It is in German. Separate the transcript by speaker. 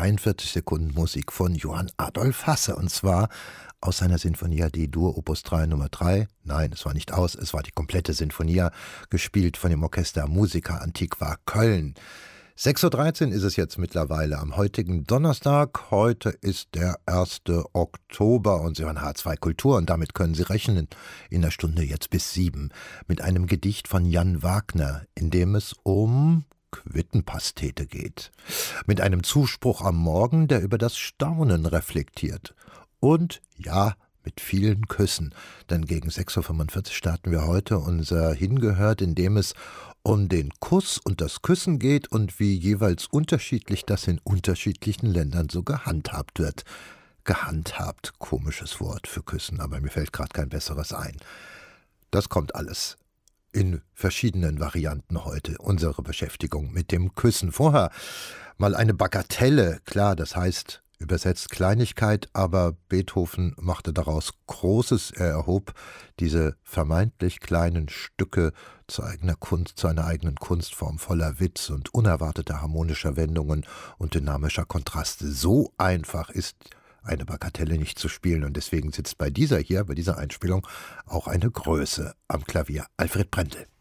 Speaker 1: 42 Sekunden Musik von Johann Adolf Hasse, und zwar aus seiner Sinfonia D-Dur Opus 3 Nummer 3. Nein, es war nicht es war die komplette Sinfonia, gespielt von dem Orchester Musica Antiqua Köln. 6:13 Uhr ist es jetzt mittlerweile am heutigen Donnerstag. Heute ist der 1. Oktober und Sie hören H2 Kultur, und damit können Sie rechnen in der Stunde jetzt bis 7 mit einem Gedicht von Jan Wagner, in dem es um Quittenpastete geht. Mit einem Zuspruch am Morgen, der über das Staunen reflektiert. Und ja, mit vielen Küssen, denn gegen 6:45 Uhr starten wir heute unser Hingehört, in dem es um den Kuss und das Küssen geht und wie jeweils unterschiedlich das in unterschiedlichen Ländern so gehandhabt wird. Gehandhabt, komisches Wort für Küssen, aber mir fällt gerade kein besseres ein. Das kommt alles in verschiedenen Varianten heute, unsere Beschäftigung mit dem Küssen. Vorher mal eine Bagatelle, klar, das heißt übersetzt Kleinigkeit, aber Beethoven machte daraus Großes. Er erhob diese vermeintlich kleinen Stücke zu eigener Kunst, zu einer eigenen Kunstform voller Witz und unerwarteter harmonischer Wendungen und dynamischer Kontraste. So einfach ist eine Bagatelle nicht zu spielen, und deswegen sitzt bei dieser Einspielung auch eine Größe am Klavier. Alfred Brendel.